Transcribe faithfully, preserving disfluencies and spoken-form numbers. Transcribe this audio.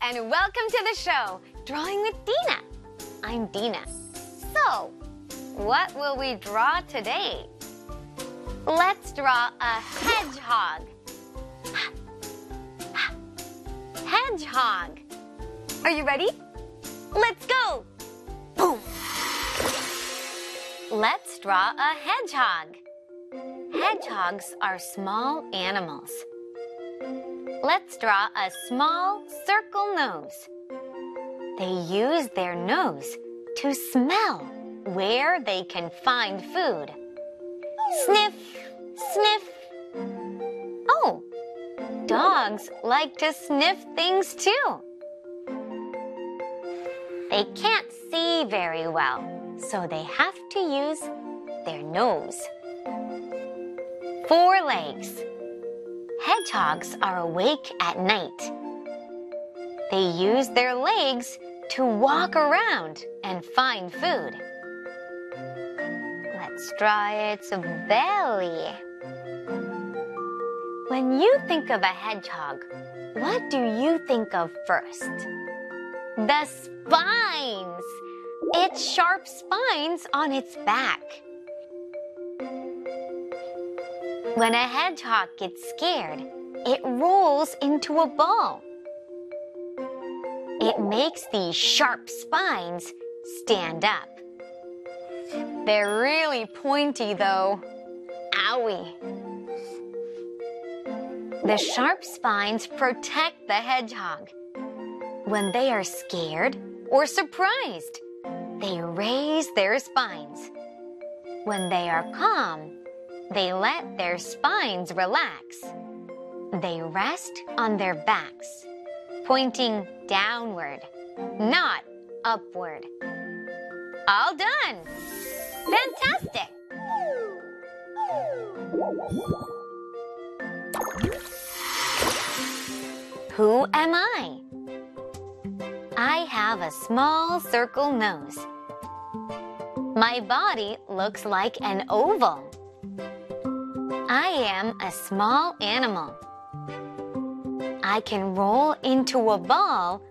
and welcome to the show, Drawing with Dina. I'm Dina. So, what will we draw today? Let's draw a hedgehog. Hedgehog. Are you ready? Let's go. Boom. Let's draw a hedgehog. Hedgehogs are small animals. Let's draw a small circle nose. They use their nose to smell where they can find food. Sniff, sniff. Oh, dogs like to sniff things too. They can't see very well, so they have to use their nose. Four legs. Hedgehogs are awake at night. They use their legs to walk around and find food. Let's draw its belly. When you think of a hedgehog, what do you think of first? The spines! Its sharp spines on its back. When a hedgehog gets scared, it rolls into a ball. It makes these sharp spines stand up. They're really pointy though. Owie! The sharp spines protect the hedgehog. When they are scared or surprised, they raise their spines. When they are calm, they let their spines relax. They rest on their backs, pointing downward, not upward. All done! Fantastic! Who am I? I have a small circle nose. My body looks like an oval. I am a small animal. I can roll into a ball